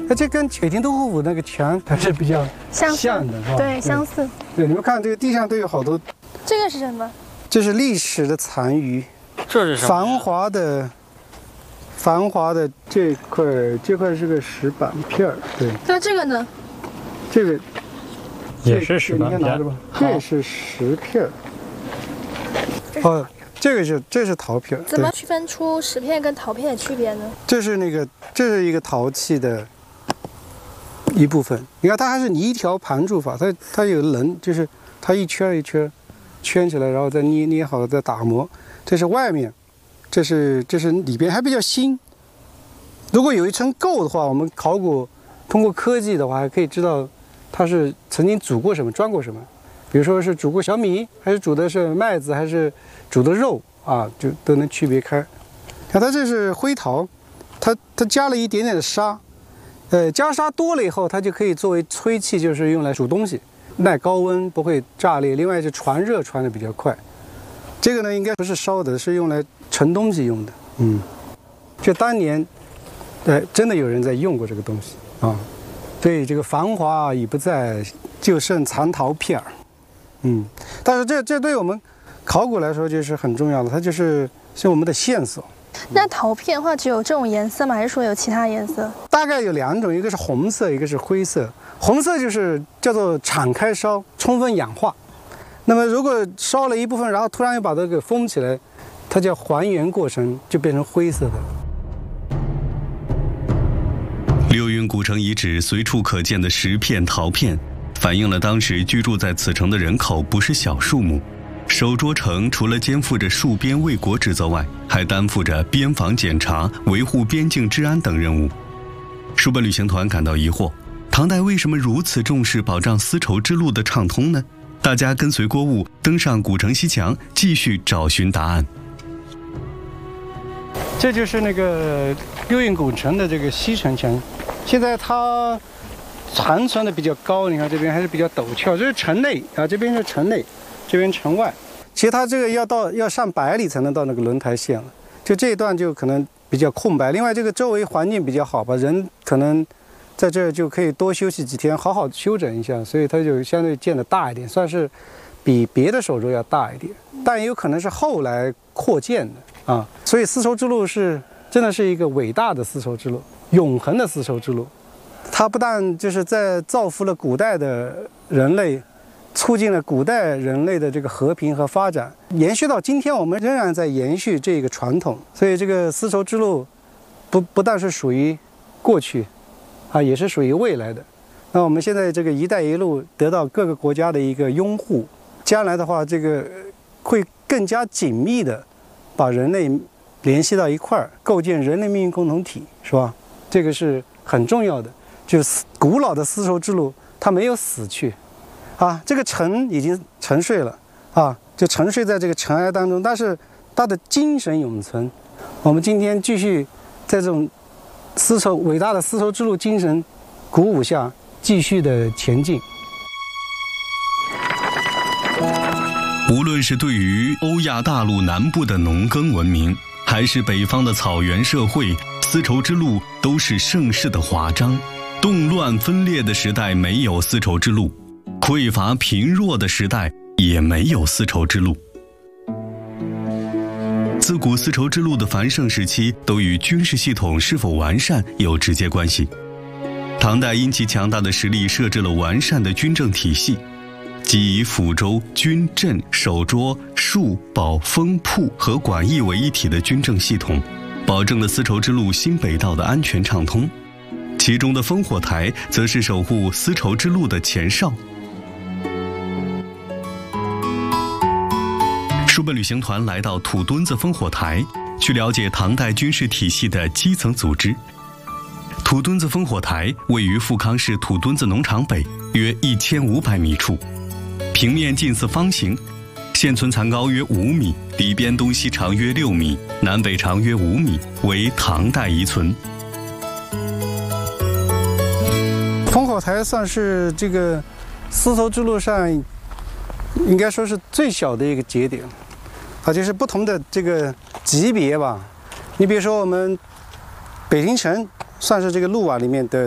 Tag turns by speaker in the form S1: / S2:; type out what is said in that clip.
S1: 那这跟北京都护府那个墙还是比较像的，是吧？
S2: 对，相似。
S1: 对，你们看这个地上都有好多。
S2: 这个是什么？
S1: 这是历史的残余。
S3: 这是什么？
S1: 繁华的这块是个石板片儿。对。
S2: 那这个呢？
S1: 这个
S3: 也是石板片。
S1: 这是石片儿。哦，这是陶片。
S2: 怎么区分出石片跟陶片的区别呢？
S1: 这是一个陶器的一部分。你看，它还是泥条盘铸法，它有棱，就是它一圈一圈圈起来，然后再捏好再打磨。这是外面，这是里边还比较新。如果有一层垢的话，我们考古通过科技的话，还可以知道它是曾经煮过什么，装过什么。比如说是煮过小米，还是煮的是麦子，还是煮的肉啊，就都能区别开。看它这是灰陶，它加了一点点的沙，加沙多了以后，它就可以作为炊器，就是用来煮东西，耐高温，不会炸裂。另外是传热传的比较快。这个呢，应该不是烧的，是用来盛东西用的。就当年，真的有人在用过这个东西啊。对，这个繁华已不在，就剩残陶片儿。但是这对我们考古来说就是很重要的，它是我们的线索。
S2: 那陶片的话，只有这种颜色吗？还是说有其他颜色？大
S1: 概有2种，一个是红色，一个是灰色。红色就是叫做敞开烧，充分氧化。那么如果烧了一部分，然后突然又把它给封起来，它叫还原过程，就变成灰色的了。
S4: 六运古城遗址随处可见的石片、陶片，反映了当时居住在此城的人口不是小数目。守拙城除了肩负着戍边卫国职责外，还担负着边防检查、维护边境治安等任务。书本旅行团感到疑惑，唐代为什么如此重视保障丝绸之路的畅通呢？大家跟随郭务登上古城西墙，继续找寻答案。
S1: 这就是那个六运古城的这个西城墙，现在它残存的比较高，你看这边还是比较陡峭，这是城内啊，这边是城内，这边城外。其实它这个要上100里才能到那个轮台线了，就这一段就可能比较空白。另外这个周围环境比较好吧，人可能在这儿就可以多休息几天，好好休整一下，所以它就相对建得大一点，算是比别的首都要大一点，但也有可能是后来扩建的啊。所以丝绸之路真的是一个伟大的丝绸之路，永恒的丝绸之路。它不但就是在造福了古代的人类，促进了古代人类的这个和平和发展，延续到今天，我们仍然在延续这个传统。所以这个丝绸之路不但是属于过去啊，也是属于未来的。那我们现在这个“一带一路”得到各个国家的一个拥护，将来的话，这个会更加紧密的把人类联系到一块儿，构建人类命运共同体，是吧？这个是很重要的。就是古老的丝绸之路，它没有死去，啊，这个城已经沉睡了，啊，就沉睡在这个尘埃当中，但是它的精神永存。我们今天继续在这种伟大的丝绸之路精神鼓舞下，继续的前进。
S4: 无论是对于欧亚大陆南部的农耕文明，还是北方的草原社会，丝绸之路都是盛世的华章。动乱分裂的时代没有丝绸之路，匮乏贫弱的时代也没有丝绸之路。自古丝绸之路的繁盛时期都与军事系统是否完善有直接关系。唐代因其强大的实力设置了完善的军政体系，即以抚州、军镇、守拙、戍、保、封、铺和管驿为一体的军政系统，保证了丝绸之路新北道的安全畅通。其中的烽火台则是守护丝绸之路的前哨。书本旅行团来到土墩子烽火台，去了解唐代军事体系的基层组织。土墩子烽火台位于富康市土墩子农场北约1500米处，平面近似方形，现存残高约5米，里边东西长约6米，南北长约5米，为唐代遗存。
S1: 烽火台算是这个丝绸之路上应该说是最小的一个节点，啊，就是不同的这个级别吧。你比如说我们北京城算是这个路网里面的